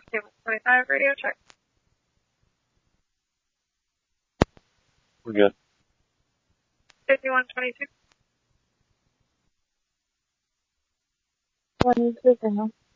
Table 25, radio check. We're good. 5122. 22 down.